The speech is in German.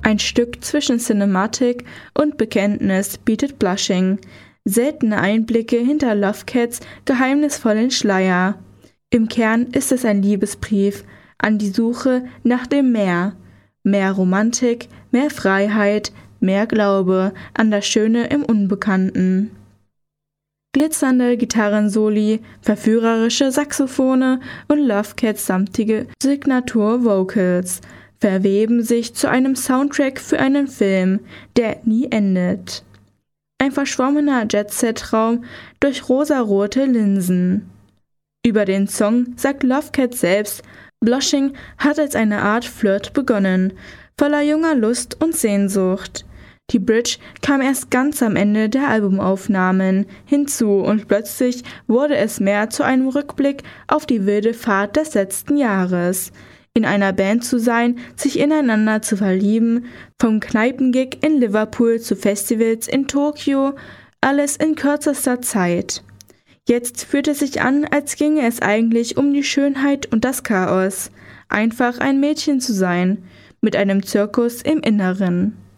Ein Stück zwischen Cinematic und Bekenntnis bietet Blushing. Seltene Einblicke hinter Love Cats geheimnisvollen Schleier. Im Kern ist es ein Liebesbrief an die Suche nach dem Mehr. Mehr Romantik, mehr Freiheit, mehr Glaube an das Schöne im Unbekannten. Glitzernde Gitarrensoli, verführerische Saxophone und Love Cats samtige Signatur-Vocals verweben sich zu einem Soundtrack für einen Film, der nie endet. Ein verschwommener Jet-Set-Traum durch rosarote Linsen. Über den Song sagt Love Cats selbst, Blushing hat als eine Art Flirt begonnen, voller junger Lust und Sehnsucht. Die Bridge kam erst ganz am Ende der Albumaufnahmen hinzu und plötzlich wurde es mehr zu einem Rückblick auf die wilde Fahrt des letzten Jahres. In einer Band zu sein, sich ineinander zu verlieben, vom Kneipengig in Liverpool zu Festivals in Tokio, alles in kürzester Zeit. Jetzt fühlt es sich an, als ginge es eigentlich um die Schönheit und das Chaos, einfach ein Mädchen zu sein, mit einem Zirkus im Inneren.